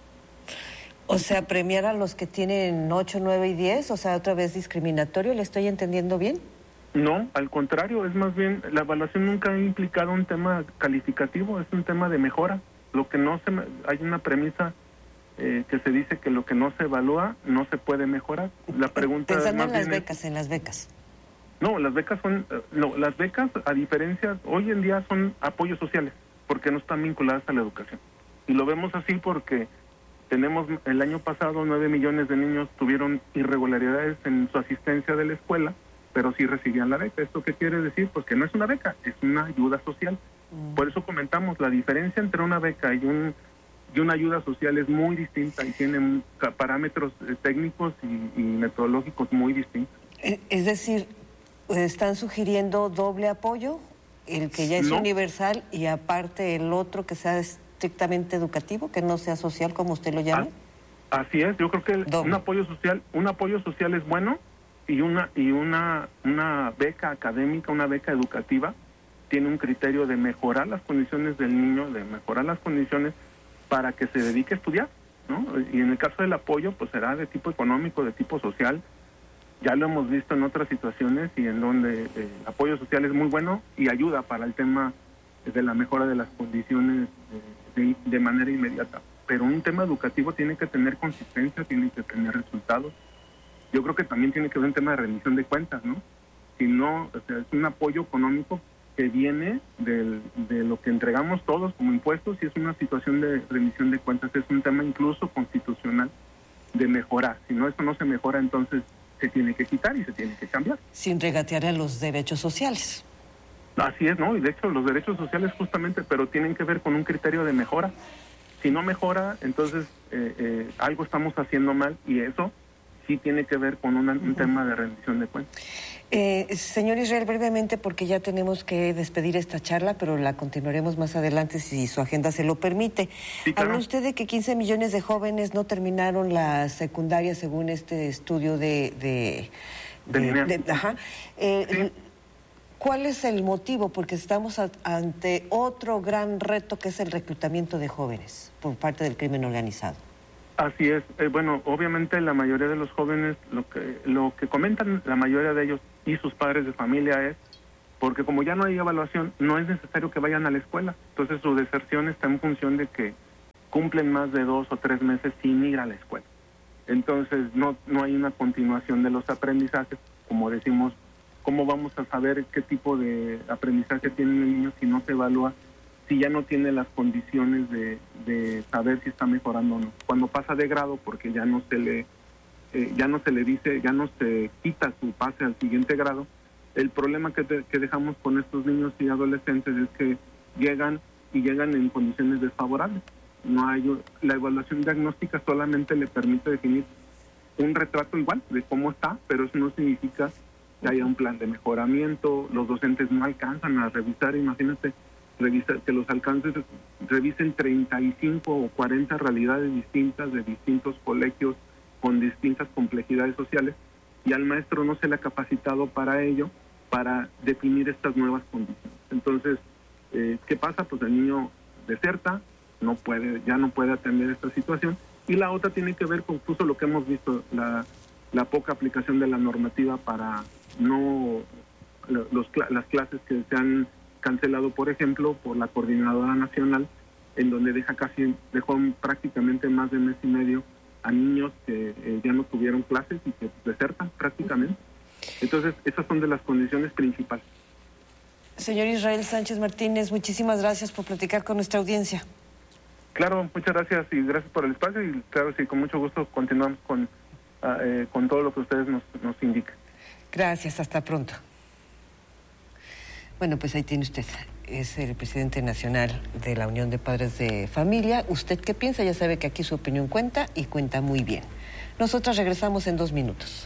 O sea, premiar a los que tienen ocho, nueve y diez, o sea, otra vez discriminatorio, ¿le estoy entendiendo bien? No, al contrario, es más bien, la evaluación nunca ha implicado un tema calificativo, es un tema de mejora. Lo que no se, hay una premisa eh, que se dice que lo que no se evalúa no se puede mejorar. La pregunta Pensando más en las bien becas, es, en las becas. No, las becas son, no, las becas a diferencia, hoy en día son apoyos sociales, porque no están vinculadas a la educación. Y lo vemos así porque tenemos, el año pasado, nueve millones de niños tuvieron irregularidades en su asistencia de la escuela, pero sí recibían la beca. ¿Esto qué quiere decir? Pues que no es una beca, es una ayuda social. Mm. Por eso comentamos, la diferencia entre una beca y un y una ayuda social es muy distinta y tiene parámetros técnicos y, y metodológicos muy distintos. Es decir, ¿están sugiriendo doble apoyo? El que ya es no. universal y aparte el otro que sea estrictamente educativo, que no sea social como usted lo llama. Así es, yo creo que el, un apoyo social, un apoyo social es bueno, y una y una una beca académica, una beca educativa tiene un criterio de mejorar las condiciones del niño, de mejorar las condiciones para que se dedique a estudiar, ¿no? Y en el caso del apoyo, pues será de tipo económico, de tipo social. Ya lo hemos visto en otras situaciones y en donde el apoyo social es muy bueno y ayuda para el tema de la mejora de las condiciones de, de, de manera inmediata. Pero un tema educativo tiene que tener consistencia, tiene que tener resultados. Yo creo que también tiene que ver un tema de rendición de cuentas, ¿no? Si no, o sea, es un apoyo económico que viene del, de lo que entregamos todos como impuestos y es una situación de rendición de cuentas, es un tema incluso constitucional de mejorar. Si no, eso no se mejora, entonces se tiene que quitar y se tiene que cambiar. Sin regatear a los derechos sociales. Así es, ¿no? Y de hecho los derechos sociales justamente, pero tienen que ver con un criterio de mejora. Si no mejora, entonces eh, eh, algo estamos haciendo mal y eso, sí tiene que ver con una, un tema de rendición de cuentas. Eh, señor Israel, brevemente, porque ya tenemos que despedir esta charla, pero la continuaremos más adelante si su agenda se lo permite. Sí, claro. Habla usted de que quince millones de jóvenes no terminaron la secundaria según este estudio de... de, de, de, de ajá. Eh, sí. ¿Cuál es el motivo? Porque estamos a, ante otro gran reto que es el reclutamiento de jóvenes por parte del crimen organizado. Así es. Eh, bueno, obviamente la mayoría de los jóvenes, lo que lo que comentan la mayoría de ellos y sus padres de familia es, porque como ya no hay evaluación, no es necesario que vayan a la escuela. Entonces su deserción está en función de que cumplen más de dos o tres meses sin ir a la escuela. Entonces no, no hay una continuación de los aprendizajes, como decimos. ¿Cómo vamos a saber qué tipo de aprendizaje tiene el niño si no se evalúa, si ya no tiene las condiciones de, de saber si está mejorando o no? Cuando pasa de grado, porque ya no se le eh, ya no se le dice, ya no se quita su pase al siguiente grado, el problema que, te, que dejamos con estos niños y adolescentes es que llegan y llegan en condiciones desfavorables. No hay la evaluación diagnóstica solamente le permite definir un retrato igual de cómo está, pero eso no significa que haya un plan de mejoramiento. Los docentes no alcanzan a revisar, imagínate, revisar, que los alcances revisen treinta y cinco o cuarenta realidades distintas de distintos colegios con distintas complejidades sociales, y al maestro no se le ha capacitado para ello, para definir estas nuevas condiciones. Entonces, eh, ¿qué pasa? Pues el niño deserta, no puede, ya no puede atender esta situación, y la otra tiene que ver con justo lo que hemos visto, la, la poca aplicación de la normativa para no los, las clases que se han cancelado, por ejemplo, por la Coordinadora Nacional, en donde deja casi dejó prácticamente más de mes y medio a niños que eh, ya no tuvieron clases y que desertan prácticamente. Entonces, esas son de las condiciones principales. Señor Israel Sánchez Martínez, muchísimas gracias por platicar con nuestra audiencia. Claro, muchas gracias y gracias por el espacio, y claro, sí, con mucho gusto continuamos con, uh, eh, con todo lo que ustedes nos, nos indican. Gracias, hasta pronto. Bueno, pues ahí tiene usted, es el presidente nacional de la Unión de Padres de Familia. ¿Usted qué piensa? Ya sabe que aquí su opinión cuenta y cuenta muy bien. Nosotros regresamos en dos minutos.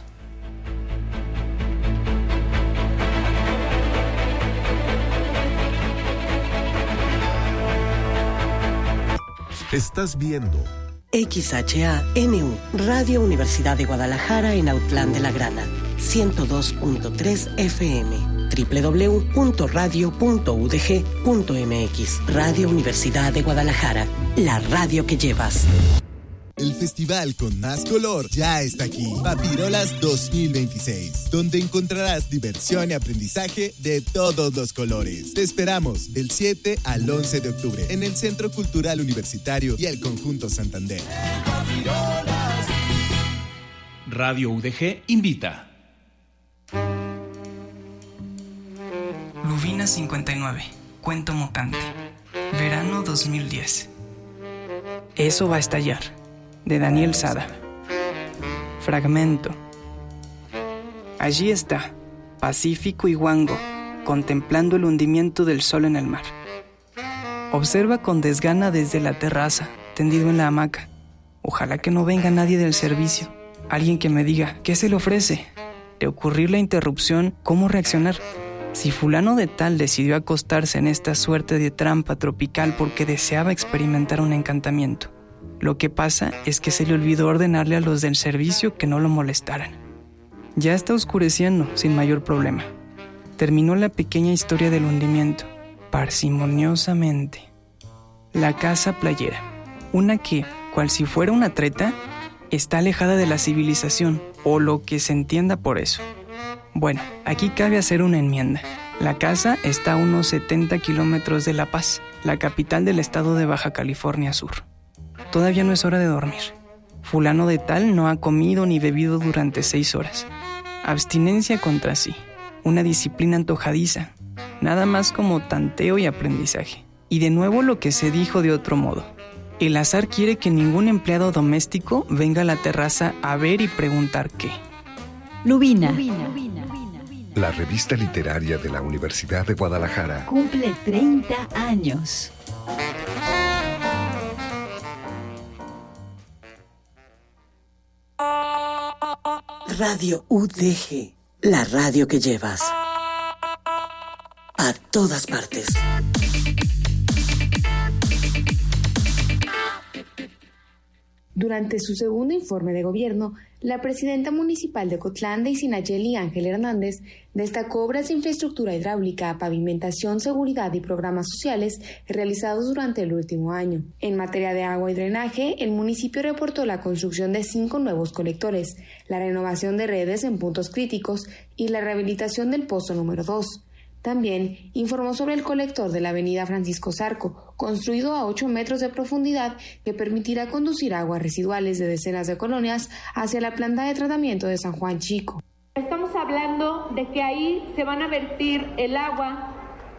Estás viendo X H A N U, Radio Universidad de Guadalajara en Autlán de la Grana, ciento dos punto tres F M, doble u doble u doble u punto radio punto u d g punto m x. Radio Universidad de Guadalajara, la radio que llevas. El festival con más color ya está aquí, Papirolas dos mil veintiséis, donde encontrarás diversión y aprendizaje de todos los colores. Te esperamos del siete al once de octubre en el Centro Cultural Universitario y el Conjunto Santander. Radio U D G invita. Lubina cincuenta y nueve, Cuento Mutante, verano dos mil diez. Eso va a estallar, de Daniel Sada. Fragmento. Allí está, Pacífico y Huango, contemplando el hundimiento del sol en el mar. Observa con desgana desde la terraza, tendido en la hamaca. Ojalá que no venga nadie del servicio, alguien que me diga, ¿qué se le ofrece? De ocurrir la interrupción, ¿cómo reaccionar? Si fulano de tal decidió acostarse en esta suerte de trampa tropical porque deseaba experimentar un encantamiento, lo que pasa es que se le olvidó ordenarle a los del servicio que no lo molestaran. Ya está oscureciendo sin mayor problema. Terminó la pequeña historia del hundimiento, parsimoniosamente. La casa playera, una que, cual si fuera una treta, está alejada de la civilización, o lo que se entienda por eso. Bueno, aquí cabe hacer una enmienda. La casa está a unos setenta kilómetros de La Paz, la capital del estado de Baja California Sur. Todavía no es hora de dormir. Fulano de tal no ha comido ni bebido durante seis horas. Abstinencia contra sí, una disciplina antojadiza, nada más como tanteo y aprendizaje. Y de nuevo lo que se dijo de otro modo. El azar quiere que ningún empleado doméstico venga a la terraza a ver y preguntar qué. Lubina. La revista literaria de la Universidad de Guadalajara cumple treinta años. Radio U D G, la radio que llevas a todas partes. Durante su segundo informe de gobierno, la presidenta municipal de Ocotlán, Daisy Nayeli Ángel Hernández, destacó obras de infraestructura hidráulica, pavimentación, seguridad y programas sociales realizados durante el último año. En materia de agua y drenaje, el municipio reportó la construcción de cinco nuevos colectores, la renovación de redes en puntos críticos y la rehabilitación del pozo número dos. También informó sobre el colector de la avenida Francisco Zarco, construido a ocho metros de profundidad, que permitirá conducir aguas residuales de decenas de colonias hacia la planta de tratamiento de San Juan Chico. Estamos hablando de que ahí se van a vertir el agua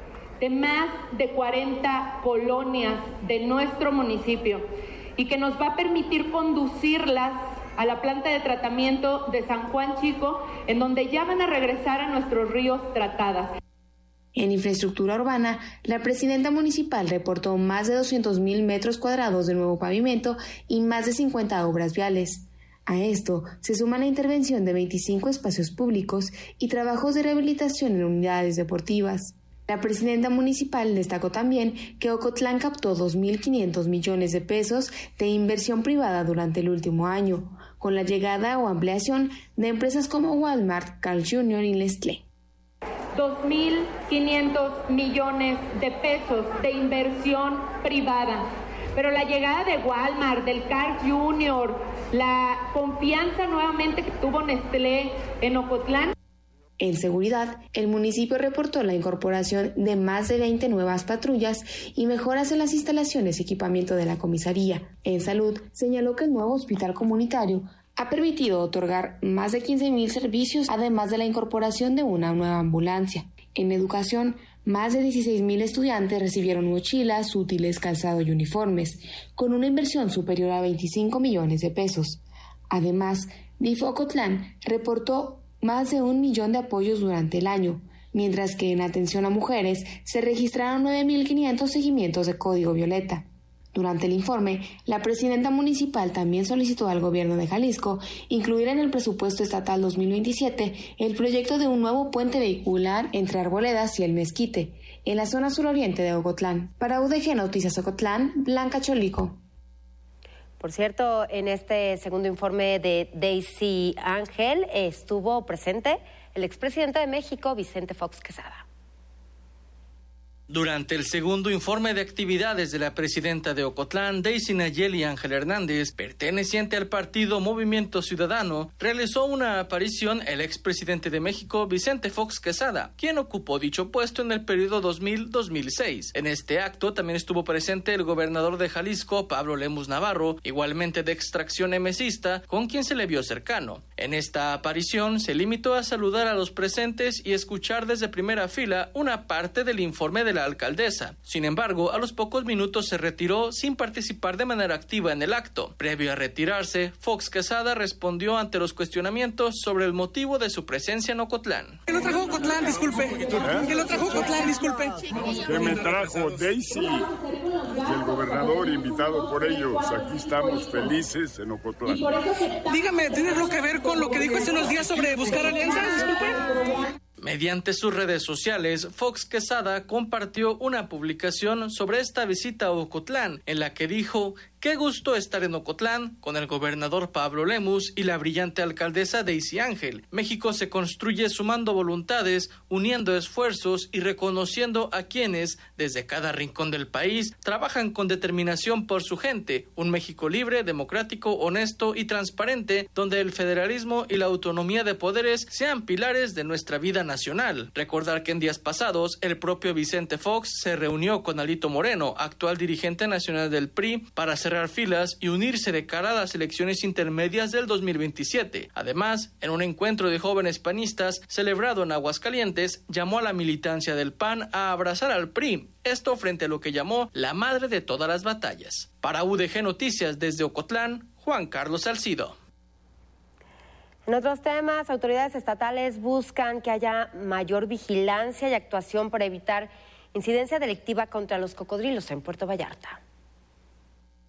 de más de cuarenta colonias de nuestro municipio y que nos va a permitir conducirlas a la planta de tratamiento de San Juan Chico, en donde ya van a regresar a nuestros ríos tratadas. En infraestructura urbana, la presidenta municipal reportó más de doscientos mil metros cuadrados de nuevo pavimento y más de cincuenta obras viales. A esto se suma la intervención de veinticinco espacios públicos y trabajos de rehabilitación en unidades deportivas. La presidenta municipal destacó también que Ocotlán captó dos mil quinientos millones de pesos de inversión privada durante el último año, con la llegada o ampliación de empresas como Walmart, Carl junior y Nestlé. dos mil quinientos millones de pesos de inversión privada. Pero la llegada de Walmart, del Carl junior, la confianza nuevamente que tuvo Nestlé en Ocotlán. En seguridad, el municipio reportó la incorporación de más de veinte nuevas patrullas y mejoras en las instalaciones y equipamiento de la comisaría. En salud, señaló que el nuevo hospital comunitario ha permitido otorgar más de quince mil servicios, además de la incorporación de una nueva ambulancia. En educación, más de dieciséis mil estudiantes recibieron mochilas, útiles, calzado y uniformes, con una inversión superior a veinticinco millones de pesos. Además, D I F Ocotlán reportó más de un millón de apoyos durante el año, mientras que en atención a mujeres se registraron nueve mil quinientos seguimientos de código violeta. Durante el informe, la presidenta municipal también solicitó al gobierno de Jalisco incluir en el presupuesto estatal dos mil veintisiete el proyecto de un nuevo puente vehicular entre Arboledas y El Mezquite, en la zona suroriente de Ocotlán. Para U D G Noticias Ocotlán, Blanca Cholico. Por cierto, en este segundo informe de Daisy Ángel estuvo presente el expresidente de México, Vicente Fox Quesada. Durante el segundo informe de actividades de la presidenta de Ocotlán, Daisy Nayeli Ángel Hernández, perteneciente al partido Movimiento Ciudadano, realizó una aparición el expresidente de México, Vicente Fox Quesada, quien ocupó dicho puesto en el periodo dos mil a dos mil seis. En este acto también estuvo presente el gobernador de Jalisco, Pablo Lemus Navarro, igualmente de extracción emesista, con quien se le vio cercano. En esta aparición se limitó a saludar a los presentes y escuchar desde primera fila una parte del informe de la alcaldesa. Sin embargo, a los pocos minutos se retiró sin participar de manera activa en el acto. Previo a retirarse, Fox Quesada respondió ante los cuestionamientos sobre el motivo de su presencia en Ocotlán. ¿Qué lo trajo Ocotlán? Disculpe. ¿Qué lo trajo Ocotlán? Disculpe. ¿Qué me trajo Daisy? Y el gobernador invitado por ellos. Aquí estamos felices en Ocotlán. Dígame, ¿tiene algo que ver con lo que dijo hace unos días sobre buscar alianzas? Disculpe. Mediante sus redes sociales, Fox Quesada compartió una publicación sobre esta visita a Ocotlán, en la que dijo: "Qué gusto estar en Ocotlán con el gobernador Pablo Lemus y la brillante alcaldesa Daisy Ángel. México se construye sumando voluntades, uniendo esfuerzos y reconociendo a quienes, desde cada rincón del país, trabajan con determinación por su gente. Un México libre, democrático, honesto y transparente, donde el federalismo y la autonomía de poderes sean pilares de nuestra vida nacional". Recordar que en días pasados, el propio Vicente Fox se reunió con Alito Moreno, actual dirigente nacional del P R I, para cerrar filas y unirse de cara a las elecciones intermedias del dos mil veintisiete. Además, en un encuentro de jóvenes panistas celebrado en Aguascalientes, llamó a la militancia del P A N a abrazar al P R I, esto frente a lo que llamó la madre de todas las batallas. Para U D G Noticias desde Ocotlán, Juan Carlos Salcido. En otros temas, autoridades estatales buscan que haya mayor vigilancia y actuación para evitar incidencia delictiva contra los cocodrilos en Puerto Vallarta.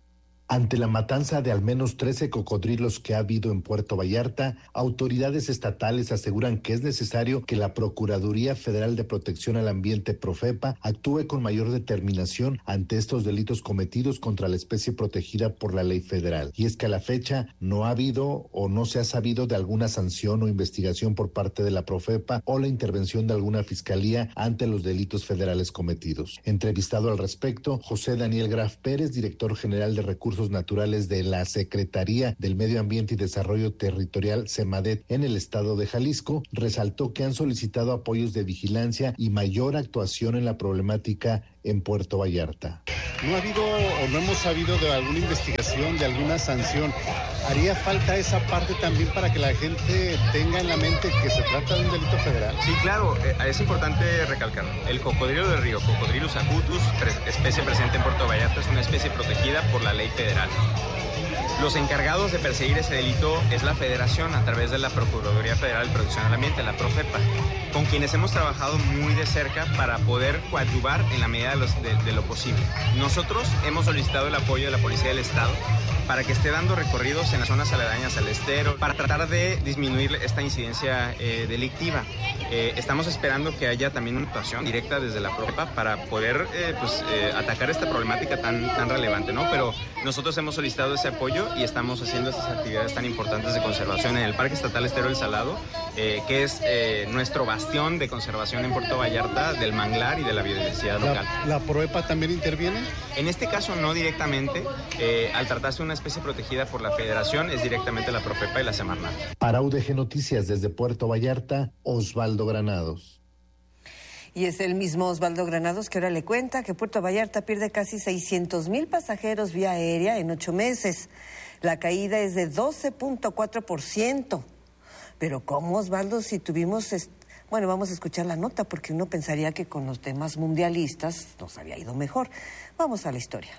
Ante la matanza de al menos trece cocodrilos que ha habido en Puerto Vallarta, autoridades estatales aseguran que es necesario que la Procuraduría Federal de Protección al Ambiente, Profepa, actúe con mayor determinación ante estos delitos cometidos contra la especie protegida por la ley federal. Y es que a la fecha no ha habido o no se ha sabido de alguna sanción o investigación por parte de la Profepa o la intervención de alguna fiscalía ante los delitos federales cometidos. Entrevistado al respecto, José Daniel Graf Pérez, director general de Recursos Naturales de la Secretaría del Medio Ambiente y Desarrollo Territorial, SEMADET, en el estado de Jalisco, resaltó que han solicitado apoyos de vigilancia y mayor actuación en la problemática en Puerto Vallarta. No ha habido o no hemos sabido de alguna investigación, de alguna sanción. ¿Haría falta esa parte también para que la gente tenga en la mente que se trata de un delito federal? Sí, claro, es importante recalcar. El cocodrilo del río, Cocodrilus acutus, especie presente en Puerto Vallarta, es una especie protegida por la ley federal. Los encargados de perseguir ese delito es la Federación a través de la Procuraduría Federal de Protección al Ambiente, la Profepa, con quienes hemos trabajado muy de cerca para poder coadyuvar en la medida de, los, de, de lo posible. Nosotros hemos solicitado el apoyo de la Policía del Estado para que esté dando recorridos en las zonas aledañas al estero, para tratar de disminuir esta incidencia eh, delictiva. Eh, estamos esperando que haya también una actuación directa desde la Profepa para poder eh, pues, eh, atacar esta problemática tan, tan relevante, ¿no? Pero nosotros hemos solicitado ese apoyo y estamos haciendo estas actividades tan importantes de conservación en el Parque Estatal Estero El Salado, eh, que es eh, nuestro bastión de conservación en Puerto Vallarta del manglar y de la biodiversidad local. ¿La, la Profepa también interviene? En este caso no directamente, eh, al tratarse de una especie protegida por la Federación, es directamente la Profepa y la Semarnat. Para U D G Noticias desde Puerto Vallarta, Osvaldo Granados. Y es el mismo Osvaldo Granados que ahora le cuenta que Puerto Vallarta pierde casi seiscientos mil pasajeros vía aérea en ocho meses. La caída es de doce punto cuatro por ciento. Pero ¿cómo, Osvaldo, si tuvimos... Est- bueno, vamos a escuchar la nota porque uno pensaría que con los temas mundialistas nos había ido mejor. Vamos a la historia.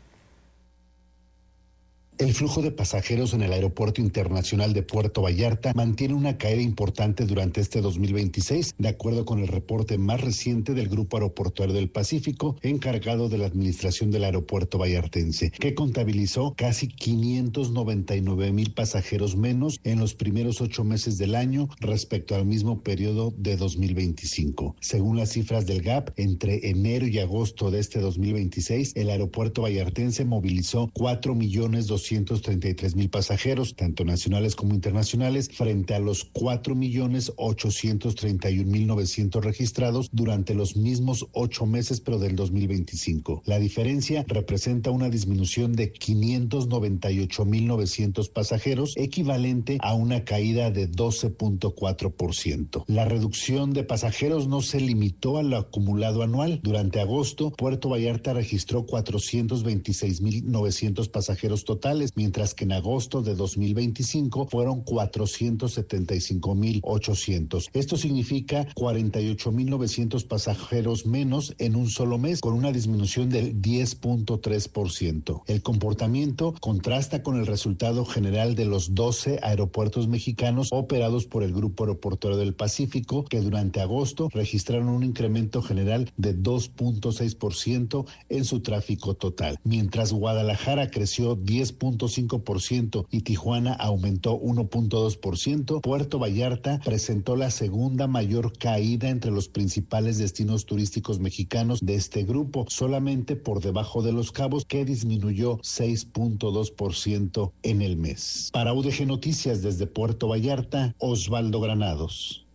El flujo de pasajeros en el Aeropuerto Internacional de Puerto Vallarta mantiene una caída importante durante este dos mil veintiséis, de acuerdo con el reporte más reciente del Grupo Aeroportuario del Pacífico, encargado de la administración del aeropuerto vallartense, que contabilizó casi quinientos noventa y nueve mil pasajeros menos en los primeros ocho meses del año respecto al mismo periodo de dos mil veinticinco. Según las cifras del G A P, entre enero y agosto de este dos mil veintiséis, el aeropuerto vallartense movilizó cuatro millones doscientos treinta y tres mil pasajeros, tanto nacionales como internacionales, frente a los cuatro millones ochocientos treinta y un mil novecientos registrados durante los mismos ocho meses, pero del dos mil veinticinco. La diferencia representa una disminución de quinientos noventa y ocho mil novecientos pasajeros, equivalente a una caída de doce punto cuatro por ciento. La reducción de pasajeros no se limitó al acumulado anual. Durante agosto, Puerto Vallarta registró cuatrocientos veintiséis mil novecientos pasajeros totales, mientras que en agosto de dos mil veinticinco fueron cuatrocientos setenta y cinco mil ochocientos. Esto significa cuarenta y ocho mil novecientos pasajeros menos en un solo mes, con una disminución del diez punto tres por ciento. El comportamiento contrasta con el resultado general de los doce aeropuertos mexicanos operados por el Grupo Aeroportuario del Pacífico, que durante agosto registraron un incremento general de dos punto seis por ciento en su tráfico total, mientras Guadalajara creció diez punto cinco por ciento y Tijuana aumentó uno punto dos por ciento, Puerto Vallarta presentó la segunda mayor caída entre los principales destinos turísticos mexicanos de este grupo, solamente por debajo de Los Cabos, que disminuyó seis punto dos por ciento en el mes. Para U D G Noticias desde Puerto Vallarta, Osvaldo Granados.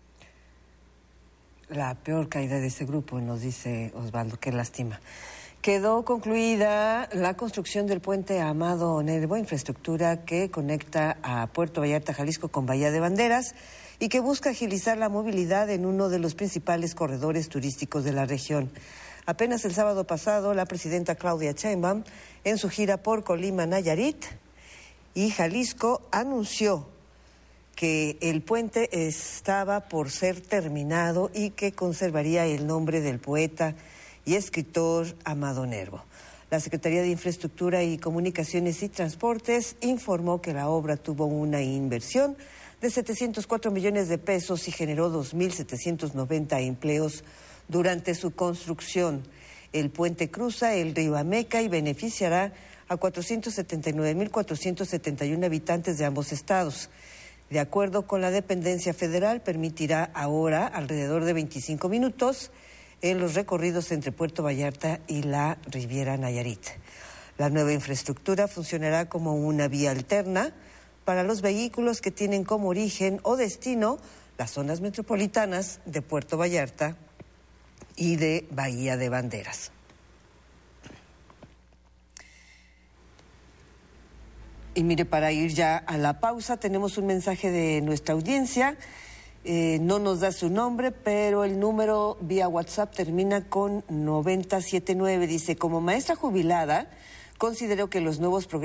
La peor caída de ese grupo, nos dice Osvaldo, qué lástima. Quedó concluida la construcción del puente Amado Nervo, infraestructura que conecta a Puerto Vallarta, Jalisco, con Bahía de Banderas y que busca agilizar la movilidad en uno de los principales corredores turísticos de la región. Apenas el sábado pasado, la presidenta Claudia Sheinbaum, en su gira por Colima, Nayarit y Jalisco, anunció que el puente estaba por ser terminado y que conservaría el nombre del poeta y escritor Amado Nervo. La Secretaría de Infraestructura y Comunicaciones y Transportes informó que la obra tuvo una inversión de setecientos cuatro millones de pesos y generó dos mil setecientos noventa empleos durante su construcción. El puente cruza el río Ameca y beneficiará a cuatrocientos setenta y nueve mil cuatrocientos setenta y uno habitantes de ambos estados. De acuerdo con la dependencia federal, permitirá ahora alrededor de veinticinco minutos en los recorridos entre Puerto Vallarta y la Riviera Nayarit. La nueva infraestructura funcionará como una vía alterna para los vehículos que tienen como origen o destino las zonas metropolitanas de Puerto Vallarta y de Bahía de Banderas. Y mire, para ir ya a la pausa, tenemos un mensaje de nuestra audiencia. Eh, no nos da su nombre, pero el número vía WhatsApp termina con noventa setenta y nueve. Dice, como maestra jubilada, considero que los nuevos programas